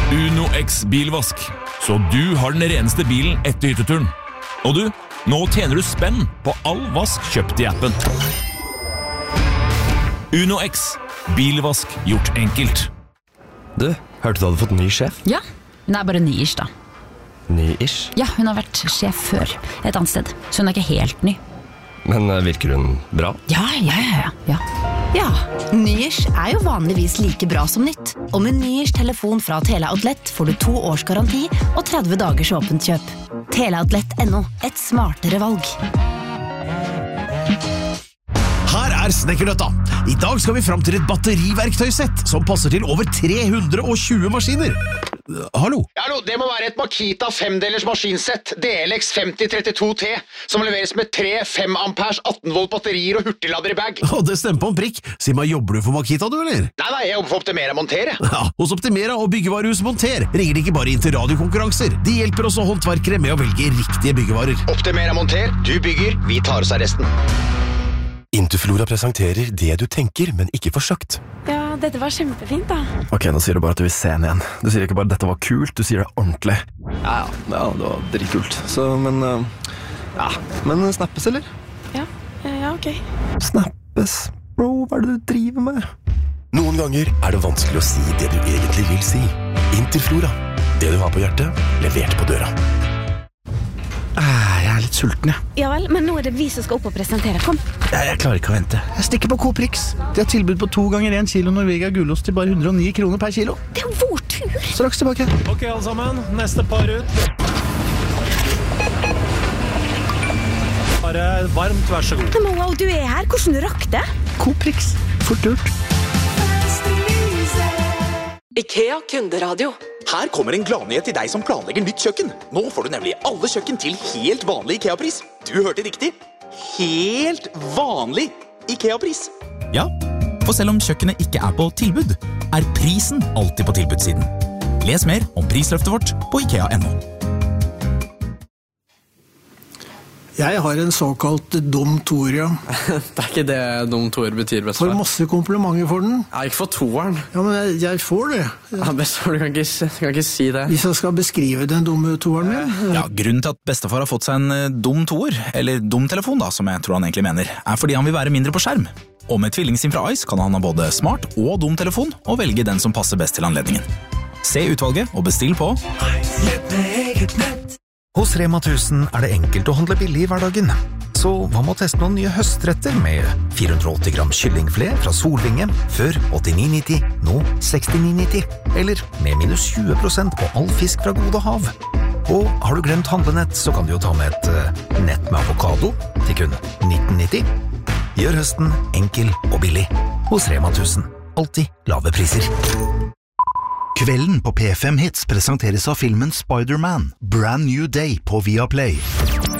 Uno X bilvask, så du har den reneste bilen etter hytteturen. Og du, nå tjener du spenn på all vask kjøpt i appen. Uno X, bilvask gjort enkelt. Du, hørte du hadde fått ny sjef? Ja, hun bare ny-ish da. Ny-ish? Ja, hun har vært sjef før, et annet sted, så hun ikke helt ny. Men virker hun bra? Ja. Ja, ny-ish jo vanligvis like bra som nytt. Og med ny-ish telefon fra Teleoutlet får du 2 års garanti og 30 dagers åpent kjøp. Teleoutlet.no, et smartere valg. Her Snekkernøtta. I dag skal vi frem til et batteriverktøysett som passer til over 320 maskiner. Hallo? Hallo, det må være et Makita 5-delers maskinsett, DLX 5032T, som leveres med 3 5 amperes 18 volt batterier og hurtiglader i bag. Det stemmer på en prikk. Si meg, jobber du for Makita, du, eller? Nei, jeg jobber for Optimera Monter. Ja, hos Optimera og byggevarehus Monter ringer de ikke bare inn til radiokonkurranser. De hjelper også håndverkere med å velge riktige byggevarer. Optimera Monter, du bygger, vi tar oss av resten. Interflora presenterer det du tenker, men ikke får sagt. Ja, dette var kjempefint da. Ok, nå sier du bare at du vil se den igjen. Du sier ikke bare dette var kult, du sier det ordentlig. Ja, det var dritkult. Så, men snappes, eller? Ja, ok. Snappes? Bro, hva det du driver med? Noen ganger det vanskelig å si det du egentlig vil si. Interflora. Det du har på hjertet, levert på døra. Jeg litt sulten, jeg. Ja vel, men nå det vi som skal opp og presentere. Kom. Jeg klarer ikke å vente. Jeg stikker på Coprix. De har tilbud på 2 ganger 1 kilo Norvegia gulost til bare 109 kroner per kilo. Det vår tur. Straks tilbake. Ok, alle sammen. Neste par ut. Bare varmt, vær så god. Men wow, du her. Hvordan du rakk det? Coprix. Fort gjort. IKEA kunderadio. Her kommer en gladnyhet til deg som planlegger nytt kjøkken. Nå får du nemlig alle kjøkken til helt vanlig IKEA-pris. Du hørte riktig. Helt vanlig IKEA-pris. Ja, for selv om kjøkkenet ikke på tilbud, prisen alltid på tilbudssiden. Les mer om prisløftet vårt på IKEA.no. Jeg har en såkalt dum toer, ja. Det ikke det dum toer betyr, bestefar. Får masse komplimenter for den. Ja, ikke for toeren. Ja, men jeg får det. Ja, bestefar, du kan ikke si det. Hvis jeg skal beskrive den dumme toeren min. Ja, grunnen til at bestefar har fått seg en dum toer, eller dum telefon da, som jeg tror han egentlig mener, fordi han vil være mindre på skjerm. Og med tvillingsim fra Ice kan han ha både smart og dum telefon, og velge den som passer best til anledningen. Se utvalget og bestill på Hos Rema 1000 det enkelt å handle billig i hverdagen. Så hva med å teste noen nye høstretter med 480 gram kyllingfilet fra Solvinge, før 89,90, nå 69,90. Eller med minus 20% på all fisk fra Gode Hav. Og har du glemt handlenett, så kan du jo ta med et nett med avokado til kun 19,90. Gjør høsten enkel og billig. Hos Rema 1000. Alltid lave priser. Kvelden på P5 Hits presenteres av filmen Spider-Man, Brand New Day på Viaplay.